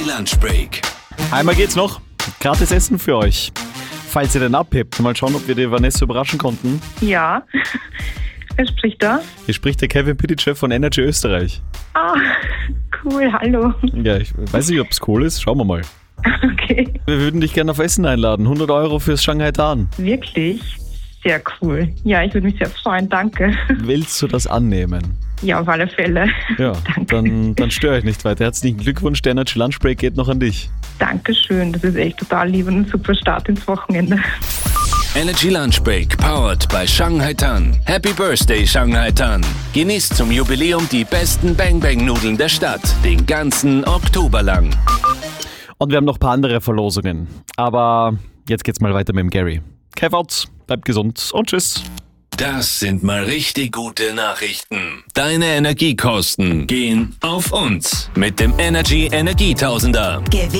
Lunch Break. Einmal geht's noch. Gratis Essen für euch. Falls ihr den abhebt, mal schauen, ob wir die Vanessa überraschen konnten. Ja. Wer spricht da? Hier spricht der Kevin Pitychev von Energy Österreich. Ah, cool, hallo. Ja, ich weiß nicht, ob es cool ist. Schauen wir mal. Okay. Wir würden dich gerne auf Essen einladen. 100 € fürs Shanghai Tan. Wirklich? Sehr cool. Ja, ich würde mich sehr freuen, danke. Willst du das annehmen? Ja, auf alle Fälle. Ja, Danke. dann störe ich nicht weiter. Herzlichen Glückwunsch. Der Energy Lunch Break geht noch an dich. Dankeschön, das ist echt total lieb und ein super Start ins Wochenende. Energy Lunch Break, powered by Shanghai Tan. Happy Birthday, Shanghai Tan. Genießt zum Jubiläum die besten Bang Bang Nudeln der Stadt. Den ganzen Oktober lang. Und wir haben noch ein paar andere Verlosungen. Aber jetzt geht's mal weiter mit dem Gary. Kev out, bleibt gesund und tschüss. Das sind mal richtig gute Nachrichten. Deine Energiekosten gehen auf uns. Mit dem Energy Energietausender.